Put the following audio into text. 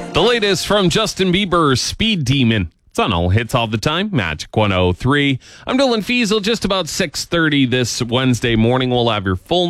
The latest from Justin Bieber, Speed Demon. It's on all hits all the time. Magic 103. I'm Dylan Fiesel. Just about 6:30 this Wednesday morning. We'll have your full